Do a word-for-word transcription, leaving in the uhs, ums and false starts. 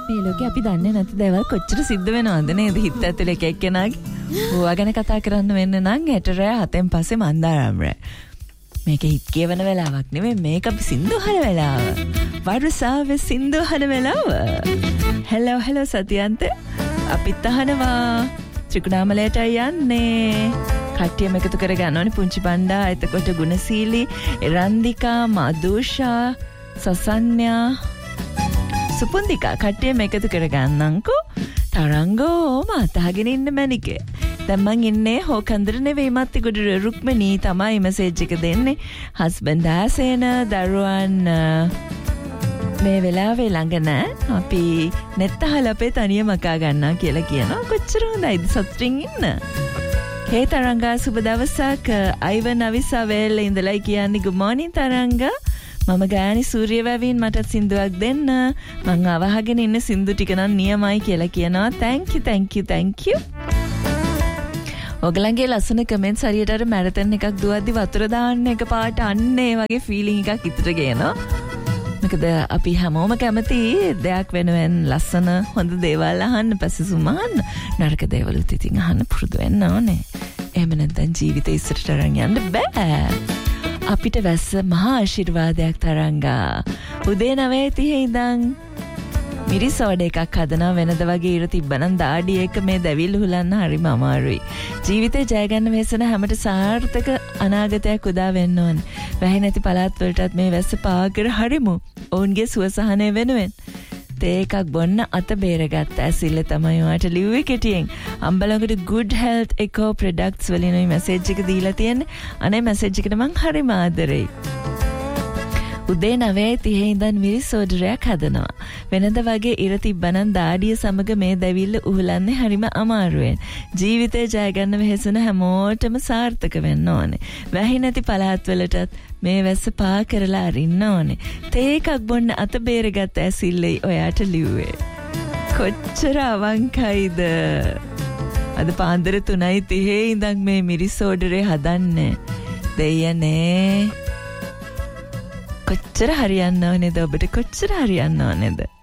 මේ ලෝකේ අපි දන්නේ නැති දේවල් කොච්චර සිද්ධ වෙනවද නේද හිත ඇතුලේ එක එක්කෙනාගේ. ඕවා ගැන කතා කරන්න වෙන්න නම් හෙට රෑ හතෙන් පස්සේ මන්දාරම් රෑ. මේක හිත් කියවන වෙලාවක් නෙමෙයි මේක අපි සින්දු අහන වෙලාව. වරුසාවේ සින්දු අහන වෙලාව. හෙලෝ හෙලෝ සතියන්ත අපිත් අහනවා ත්‍රිකුණාමලයට යන්නේ. කට්ටියම එකතු කරගන්න ඕනේ පුංචි බණ්ඩා එතකොට ගුණසීලි එරන්දිකා මදුෂා සසන්‍යා සුපුන්දිකා කට්ටියම එකතු කරගන්නම්කෝ. තරංගෝ මාතහගෙන ඉන්න මැනිකේ. දැන් මං ඉන්නේ හොකන්දර නෙවෙයි මත්තිගොඩ රුක්මනී තමයි මෙසේජ් එක දෙන්නේ. හස්බන්ඩ් ආසේන දරුවන් මේ වෙලාවේ ළඟ නෑ. අපි net අහලා අපේ තනිය මකා ගන්නවා කියලා කියනවා. කොච්චර හොඳයිද සතුටින් ඉන්න. හේ තරංගා සුබ දවසක්. අයිවන් අවිසාවේල ඉඳලා කියන්නේ good morning තරංගා. මම ගායනි සූර්යවැවින් මට සින්දුවක් දෙන්න. මං අවහගෙන ඉන්න සින්දු ටික නම් නියමයි කියලා කියනවා. thank you thank you thank you. ඔයගලන්ගේ ලස්සන කමෙන්ට්ස් හරියට අර මැරතන් එකක් දුවද්දි වතුර දාන්න එක පාට අන්න ඒ වගේ ෆීලිං එකක් ඉතට ගේනවා. මොකද අපි හැමෝම කැමති දෙයක් වෙනුවෙන් ලස්සන හොඳ දේවල් අහන්න පැසසුම් අහන්න. නරක දේවල් උත් ඉතින් අහන්න පුරුදු වෙන්න ඕනේ. එහෙම නැත්නම් ජීවිතේ ඉස්සරට අරන් යන්න බෑ. අපිට වැස්ස මහා ආශිර්වාදයක් තරංගා. උදේ නවය තිහේ ඉඳන් මිරිසෝඩ එකක් හදනවා. වෙනද වගේ ඉර තිබ්බනම් දාඩි එක මේ දැවිලි හුලන්න හරිම අමාරුයි. ජීවිතේ ජය ගන්න වෙසන හැමට සාර්ථක අනාගතයක් උදා වෙන්න ඕනේ. වැහි නැති පළාත් වලටත් මේ වැස්ස පාකර හරිමු. ඔවුන්ගේ සුවසහනය වෙනුවෙන්. තේ එකක් බොන්න අත බේරගත්ත ඇසිල්ල තමයි ඔයාට ලිව්වේ කෙටියෙන්. අම්බලඟට good health eco products වලින් මැසේජ් එක දීලා තියෙන්නේ. අනේ මැසේජ් එකට මං හරිම ආදරෙයි. උදේ නවය තිහේ ඉඳන් මිරිසෝඩරයක් හදනවා. වෙනද වගේ ඉර තිබ්බනම් දාඩිය සමග මේ දැවිල්ල උහුලන්නේ හරිම අමාරුවෙන්. ජීවිතේ ජය ගන්න වෙහෙසන හැමෝටම සාර්ථක වෙන්න ඕනේ. වැහි නැති පළාත් වලටත් මේ වැස්ස පා කරලා අරින්න ඕනේ. තේ එකක් බොන්න අත බේරගත්ත ඇසිල්ලයි ඔයාට ලිව්වේ. කොච්චර අවංකයිද. අද පාන්දර තුනයි තිහේ ඉඳන් මේ මිරිසෝඩරේ හදන්නේ. දෙයනේ කොච්චර හරියන්න ඕනේද ඔබට කොච්චර හරියන්න ඕනේද.